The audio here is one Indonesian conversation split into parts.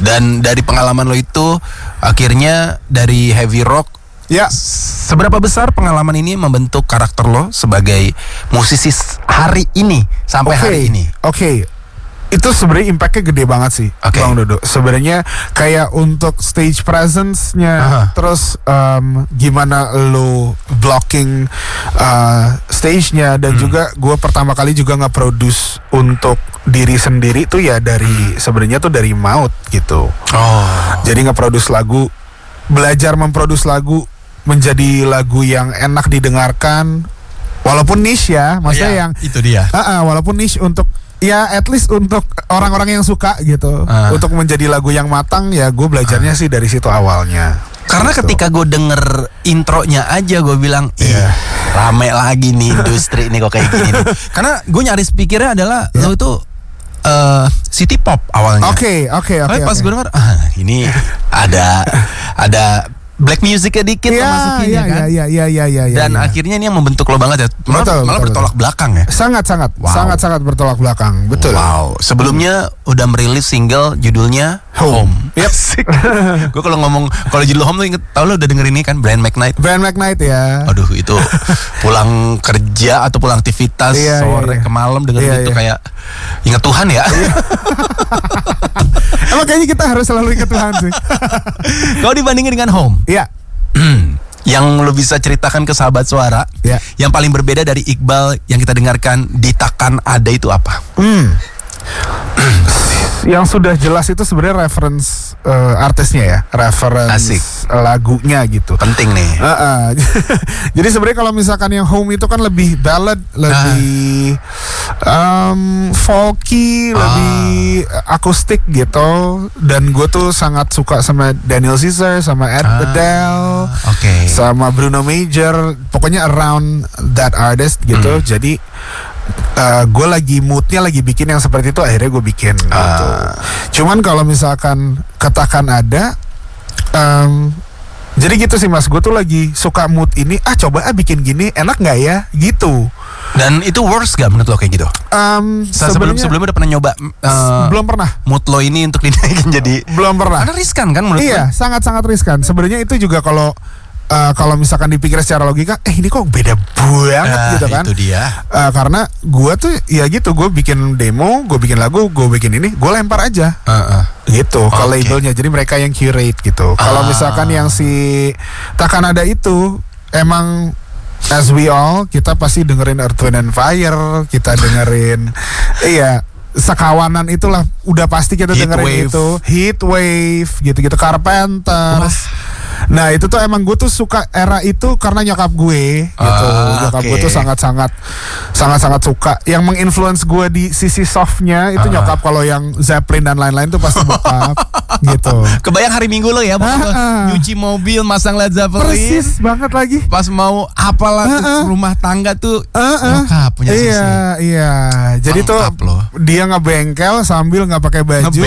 Dan dari pengalaman lo itu akhirnya dari heavy rock. Ya. Seberapa besar pengalaman ini membentuk karakter lo sebagai musisi hari ini sampai hari ini? Oke. Itu sebenarnya impactnya gede banget sih, Bang Dodo. Sebenarnya kayak untuk stage presence-nya, terus gimana lo blocking stage-nya, dan juga gue pertama kali juga nge-produce untuk diri sendiri tuh ya dari sebenarnya tuh dari maut gitu. Jadi nge-produce lagu, belajar memproduce lagu menjadi lagu yang enak didengarkan, walaupun niche ya, maksudnya yang itu dia. Walaupun niche untuk ya at least untuk orang-orang yang suka gitu, untuk menjadi lagu yang matang ya, gue belajarnya sih dari situ awalnya. Karena gitu. ketika gue denger intronya aja gue bilang, rame lagi nih industri nih kok kayak gini nih. Karena gue nyaris pikirnya adalah lo itu city pop awalnya. Oke. Tapi pas gue denger ini ada black musicnya dikit lo masukin kan. Dan akhirnya ini yang membentuk lo banget ya. Malah bertolak belakang ya. Sangat bertolak belakang. Betul. Wow. Sebelumnya udah merilis single judulnya Home. Yep. Gue kalau judul Home lo tau lo udah dengerin ini kan, Brian McKnight ya. Aduh, itu pulang kerja atau pulang aktivitas sore ke malam dengerin itu kayak ingat Tuhan ya. Emang kayaknya kita harus selalu ingat Tuhan sih. Kalau dibandingin dengan Home, iya. Yang lo bisa ceritakan ke sahabat suara, yang paling berbeda dari Iqbal yang kita dengarkan di Takkan Ada itu apa? Yang sudah jelas itu sebenarnya reference artisnya ya, reference lagunya gitu. Penting nih. Jadi sebenarnya kalau misalkan yang Home itu kan lebih ballad, lebih folky, lebih akustik gitu. Dan gue tuh sangat suka sama Daniel Caesar, sama Adele, sama Bruno Major, pokoknya around that artist gitu. Jadi gue lagi moodnya lagi bikin yang seperti itu, akhirnya gue bikin gitu. Cuman kalau misalkan katakan ada, jadi gitu sih Mas, gue tuh lagi suka mood ini, coba bikin gini, enak nggak ya gitu. Dan itu works gak menurut lo kayak gitu? Sebelumnya udah pernah nyoba? Belum pernah. Mood lo ini untuk dinaikin jadi? Belum pernah. Karena riskan kan menurut lo? Iya, sangat-sangat riskan. Sebenarnya itu juga kalau misalkan dipikir secara logika, ini kok beda banget gitu kan? Itu dia. Karena gue tuh ya gitu, gue bikin demo, gue bikin lagu, gue bikin ini, gue lempar aja, gitu ke labelnya. Jadi mereka yang curate gitu. Kalau misalkan yang si Takkan Ada itu emang as we all, kita pasti dengerin Earth, Wind and Fire, kita dengerin sekawanan itulah, udah pasti kita dengerin itu, Heatwave gitu-gitu, Carpenters. Nah itu tuh emang gue tuh suka era itu karena nyokap gue gitu. Nyokap gue tuh sangat-sangat suka. Yang menginfluence gue di sisi softnya itu nyokap. Kalau yang Zeppelin dan lain-lain tuh pasti bokap gitu. Kebayang hari Minggu lo ya, nyuci mobil masang Led Zeppelin. Persis banget lagi. Pas mau apalah rumah tangga tuh nyokap punya sisi. Iya. Jadi tuh dia ngebengkel sambil nggak pakai baju.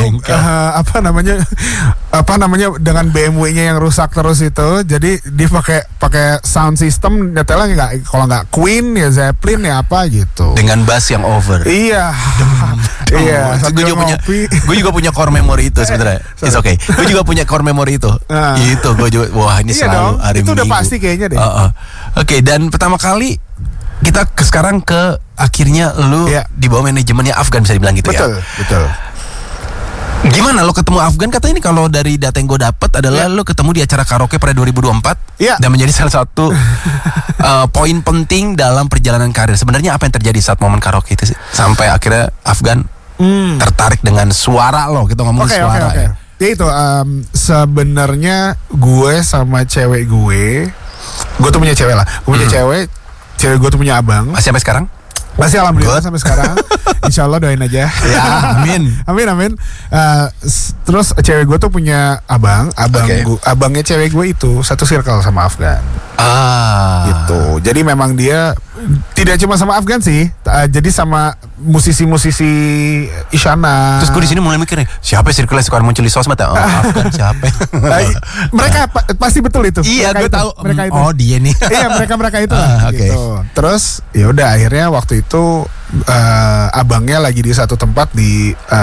Apa namanya dengan BMW-nya yang rusak terus itu, jadi dia pakai sound system, nyetelnya nggak, kalau nggak Queen ya Zeppelin ya apa gitu, dengan bass yang over. Iya. Gue juga punya core memory itu sebenarnya. It's okay. Gue juga punya core memory itu. Itu gue juga. Wah ini selalu hari Minggu. Itu udah pasti kayaknya deh. Oke, dan pertama kali kita sekarang ke akhirnya lu di bawah manajemennya Afgan, bisa dibilang gitu. Betul. Gimana lo ketemu Afgan? Katanya ini kalau dari data yang gue dapat adalah lo ketemu di acara karaoke pada 2024 dan menjadi salah satu poin penting dalam perjalanan karir. Sebenarnya apa yang terjadi saat momen karaoke itu sih? Sampai akhirnya Afgan tertarik dengan suara lo, kita ngomong suara. Ya itu sebenarnya gue sama cewek gue tuh punya cewek lah. Gue punya cewek gue tuh punya abang. Masih sampai sekarang? Masih alhamdulillah sampai sekarang. Insya Allah doain aja. Ya, amin. Amin. Terus cewek gue tuh punya abangnya cewek gue itu satu circle sama Afgan. Gitu. Jadi memang dia tidak cuma sama Afgan sih, jadi sama musisi-musisi Isyana. Terus gue di sini mulai mikir nih, siapa circle yang suka muncul di sosmed? Afgan siapa? Mereka pasti betul itu. Iya, gue tahu. Oh, dia nih. Iya, mereka itu lah. Gitu. Terus ya udah akhirnya waktu itu abangnya lagi di satu tempat di